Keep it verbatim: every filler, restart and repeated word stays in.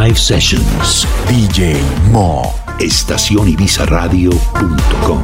Live Sessions. D J Mo. estación ibiza radio punto com.